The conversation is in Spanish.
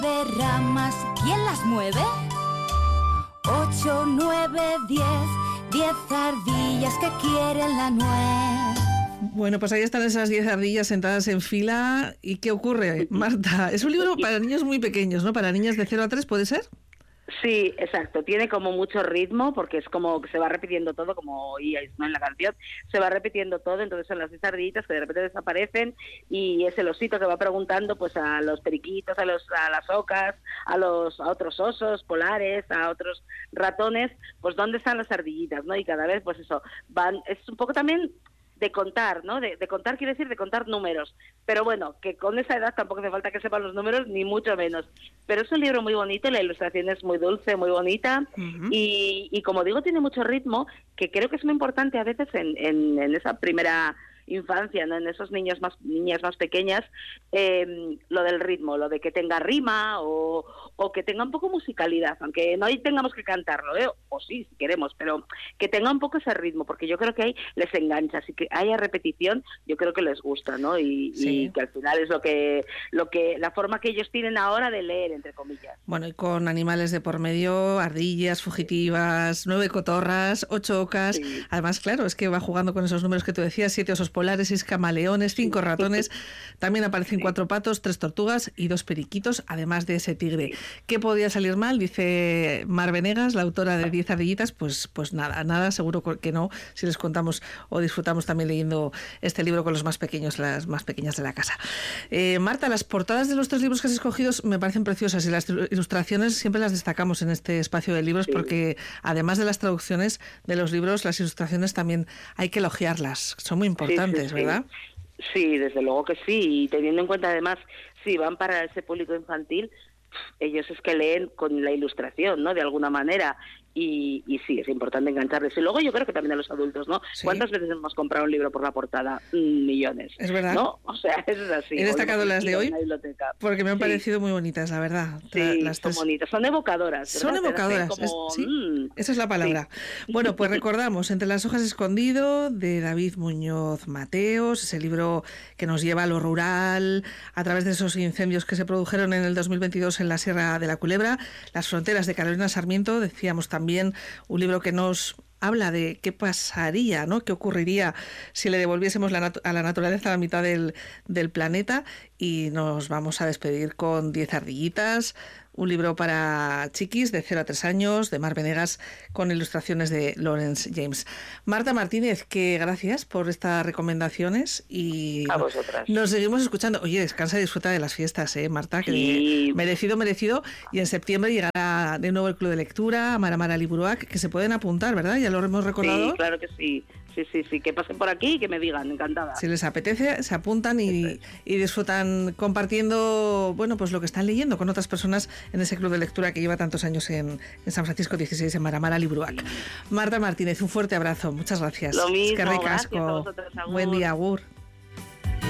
De ramas, ¿quién las mueve? 8, 9, 10 ardillas que quieren la nuez. Bueno, pues ahí están esas 10 ardillas sentadas en fila. ¿Y qué ocurre, Marta? Es un libro para niños muy pequeños, ¿no? Para niñas de 0 a 3, ¿puede ser? Sí, exacto. Tiene como mucho ritmo porque es como que se va repitiendo todo, como oíais, ¿no? En la canción. Se va repitiendo todo, entonces son las 10 ardillitas que de repente desaparecen y es el osito que va preguntando pues a los periquitos, a las ocas, a otros osos polares, a otros ratones, pues dónde están las ardillitas, ¿no? Y cada vez pues eso, es un poco también de contar, ¿no? De contar quiere decir de contar números. Pero bueno, que con esa edad tampoco hace falta que sepan los números, ni mucho menos. Pero es un libro muy bonito, la ilustración es muy dulce, muy bonita, y como digo, tiene mucho ritmo, que creo que es muy importante a veces en esa primera infancia, ¿no? En esos niñas más pequeñas, lo del ritmo, lo de que tenga rima o que tenga un poco musicalidad, aunque no tengamos que cantarlo, o sí, si queremos, pero que tenga un poco ese ritmo, porque yo creo que ahí les engancha, así que haya repetición, yo creo que les gusta, ¿no? Y que al final es la forma que ellos tienen ahora de leer, entre comillas. Bueno, y con animales de por medio, ardillas fugitivas, 9 cotorras, 8 ocas, además, claro, es que va jugando con esos números que tú decías, 7 osos polares, 6 camaleones, 5 ratones, también aparecen 4 patos, 3 tortugas y 2 periquitos, además de ese tigre. ¿Qué podía salir mal? Dice Mar Venegas, la autora de 10 ardillitas, pues nada, seguro que no, si les contamos o disfrutamos también leyendo este libro con los más pequeños, las más pequeñas de la casa. Marta, las portadas de los 3 libros que has escogido me parecen preciosas y las ilustraciones siempre las destacamos en este espacio de libros porque además de las traducciones de los libros, las ilustraciones también hay que elogiarlas, son muy importantes, ¿verdad? Sí, desde luego que sí, y teniendo en cuenta además, si van para ese público infantil, ellos es que leen con la ilustración, ¿no? De alguna manera, y sí, es importante engancharles. Y luego yo creo que también a los adultos, ¿no? Sí. ¿Cuántas veces hemos comprado un libro por la portada? Millones. Es verdad. ¿No? O sea, eso es así. He destacado las de hoy porque me han parecido muy bonitas, la verdad. Sí, las son bonitas, son evocadoras. ¿Verdad? Son evocadoras, como, esa es la palabra. Sí. Bueno, pues recordamos, Entre las hojas escondido, de David Muñoz Mateos, ese libro que nos lleva a lo rural, a través de esos incendios que se produjeron en el 2022 en la Sierra de la Culebra, Las fronteras, de Carolina Sarmiento, decíamos también un libro que nos habla de qué pasaría, ¿no? Qué ocurriría si le devolviésemos a la naturaleza la mitad del planeta. Y nos vamos a despedir con 10 ardillitas, un libro para chiquis de 0 a 3 años, de Mar Venegas, con ilustraciones de Lawrence James. Marta Martínez, que gracias por estas recomendaciones y a vosotras. Nos seguimos escuchando. Oye, descansa y disfruta de las fiestas, Marta, que merecido. Y en septiembre llegará de nuevo el Club de Lectura, Amara Liburuac, que se pueden apuntar, ¿verdad? Ya lo hemos recordado. Sí, claro que sí. Sí, que pasen por aquí y que me digan, encantada. Si les apetece, se apuntan y disfrutan compartiendo, bueno, pues lo que están leyendo con otras personas en ese club de lectura que lleva tantos años en San Francisco 16, en Amara Liburuac. Marta Martínez, un fuerte abrazo, muchas gracias. Lo mismo, es que gracias a vosotros, agur. Buen día, agur.